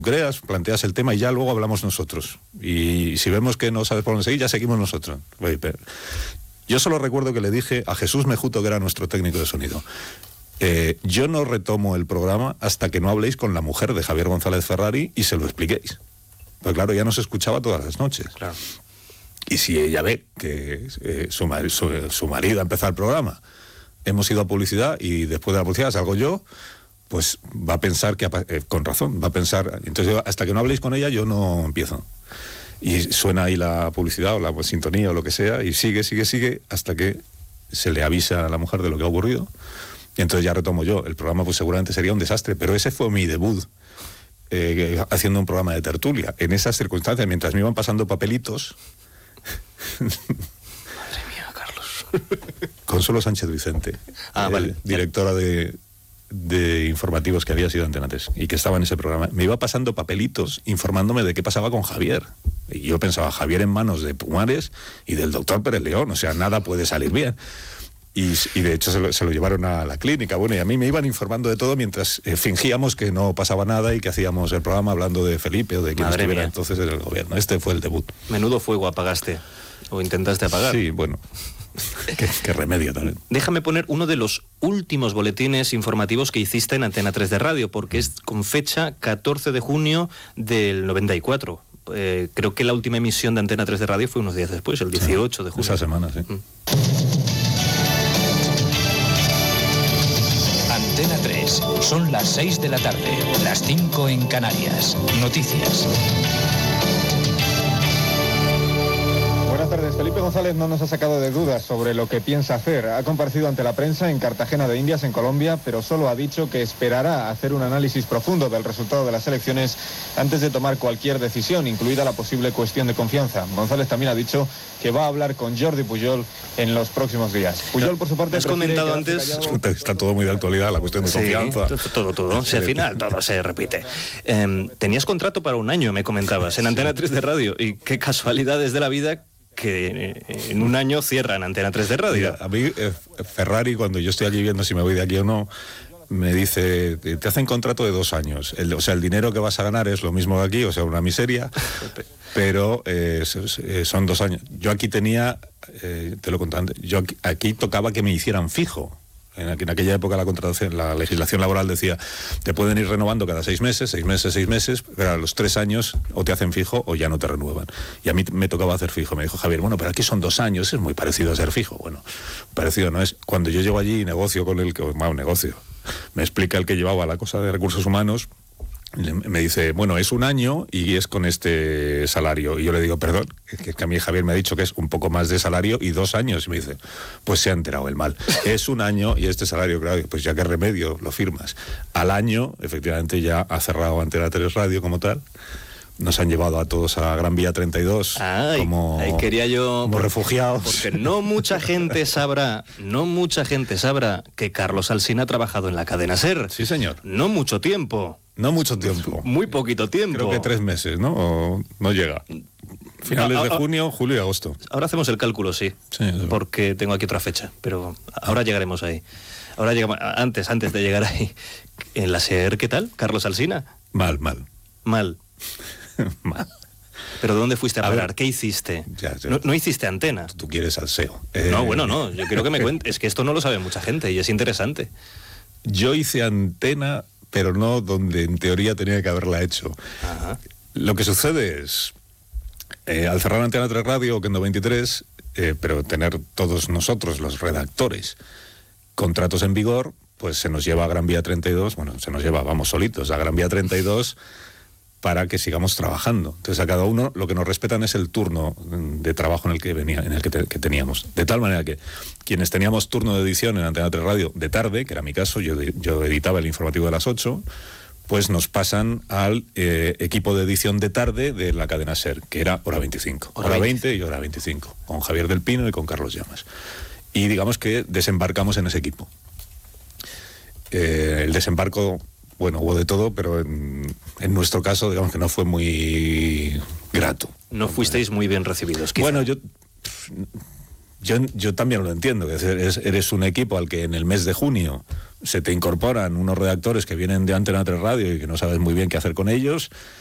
creas, planteas el tema y ya luego hablamos nosotros. Y si vemos que no sabes por dónde seguir, ya seguimos nosotros. Yo solo recuerdo que le dije a Jesús Mejuto, que era nuestro técnico de sonido, yo no retomo el programa hasta que no habléis con la mujer de Javier González Ferrari y se lo expliquéis. Pues claro, ya nos escuchaba todas las noches. Claro. Y si ella ve que su marido ha empezado el programa, hemos ido a publicidad y después de la publicidad salgo yo, pues va a pensar que, con razón, va a pensar... Entonces hasta que no habléis con ella yo no empiezo. Y suena ahí la publicidad o la sintonía o lo que sea y sigue, hasta que se le avisa a la mujer de lo que ha ocurrido. Y entonces ya retomo yo. El programa pues seguramente sería un desastre, pero ese fue mi debut haciendo un programa de tertulia. En esas circunstancias, mientras me iban pasando papelitos... Madre mía, Carlos. Consuelo Sánchez Vicente, vale. Directora de informativos que había sido Antena 3 y que estaba en ese programa, me iba pasando papelitos informándome de qué pasaba con Javier. Y yo pensaba, Javier en manos de Pumares y del doctor Pérez León, o sea, nada puede salir bien. Y de hecho se lo llevaron a la clínica. Bueno, y a mí me iban informando de todo mientras fingíamos que no pasaba nada y que hacíamos el programa hablando de Felipe o de quien estuviera entonces en el gobierno. Este fue el debut. Menudo fuego apagaste, o intentaste apagar. Sí, bueno, qué remedio también. Déjame poner uno de los últimos boletines informativos que hiciste en Antena 3 de Radio, porque es con fecha 14 de junio del 94. Creo que la última emisión de Antena 3 de Radio fue unos días después, el 18 de junio. Esa semana, sí. Antena 3, son las 6 de la tarde, las 5 en Canarias. Noticias. Buenas tardes. Felipe González no nos ha sacado de dudas sobre lo que piensa hacer. Ha comparecido ante la prensa en Cartagena de Indias, en Colombia, pero solo ha dicho que esperará hacer un análisis profundo del resultado de las elecciones antes de tomar cualquier decisión, incluida la posible cuestión de confianza. González también ha dicho que va a hablar con Jordi Pujol en los próximos días. Pujol, por su parte... Has comentado antes... Está todo muy de actualidad, la cuestión de confianza. Todo. Si al final todo se repite. Tenías contrato para un año, me comentabas, en Antena 3 de Radio. Y qué casualidades de la vida que en un año cierran Antena 3 de Radio. Mira, a mí Ferrari, cuando yo estoy allí viendo si me voy de aquí o no, me dice, te hacen contrato de 2 años. O sea, el dinero que vas a ganar es lo mismo de aquí, o sea, una miseria, pero son 2 años. Yo aquí tenía, te lo conté antes, yo aquí tocaba que me hicieran fijo. En aquella época la contratación, la legislación laboral decía, te pueden ir renovando cada 6 meses, pero a los 3 años o te hacen fijo o ya no te renuevan. Y a mí me tocaba hacer fijo. Me dijo Javier, bueno, pero aquí son 2 años, es muy parecido a ser fijo. Bueno, parecido no es. Cuando yo llego allí y negocio con el que, me explica el que llevaba la cosa de recursos humanos, me dice, bueno, es 1 año y es con este salario. Y yo le digo, perdón, que a mí Javier me ha dicho que es un poco más de salario y 2 años. Y me dice, pues se ha enterado el mal. Es 1 año y este salario, claro, pues ya qué remedio, lo firmas. Al año, efectivamente, ya ha cerrado Antena 3 Radio como tal. Nos han llevado a todos a Gran Vía 32 como refugiados. Porque no mucha gente sabrá que Carlos Alsina ha trabajado en la cadena SER. Sí, señor. No mucho tiempo. Muy poquito tiempo. Creo que 3 meses, ¿no? O no llega. Finales de junio, julio y agosto. Ahora hacemos el cálculo, sí. Porque tengo aquí otra fecha, pero ahora llegaremos ahí. Ahora llegamos, antes de llegar ahí. En la SER, ¿qué tal? Carlos Alsina. Mal. Mal. ¿Pero dónde fuiste a parar? ¿Qué hiciste? No hiciste antena. Tú quieres salseo. No. Yo quiero que me cuentes. Es que esto no lo sabe mucha gente y es interesante. Yo hice antena, pero no donde en teoría tenía que haberla hecho. Ajá. Lo que sucede es, al cerrar Antena 3 Radio, que en 93, pero tener todos nosotros, los redactores, contratos en vigor, pues se nos lleva a Gran Vía 32, vamos solitos a Gran Vía 32 para que sigamos trabajando. Entonces a cada uno lo que nos respetan es el turno de trabajo en el que teníamos. De tal manera que quienes teníamos turno de edición en Antena 3 Radio de tarde, que era mi caso, yo editaba el informativo de las 8, pues nos pasan al equipo de edición de tarde de la cadena SER, que era hora 25. Hora 20 y hora 25, con Javier del Pino y con Carlos Llamas. Y digamos que desembarcamos en ese equipo. El desembarco... Bueno, hubo de todo, pero en nuestro caso, digamos que no fue muy grato. No fuisteis muy bien recibidos, quizá. Bueno, yo también lo entiendo, que eres un equipo al que en el mes de junio se te incorporan unos redactores que vienen de Antena 3 Radio y que no sabes muy bien qué hacer con ellos,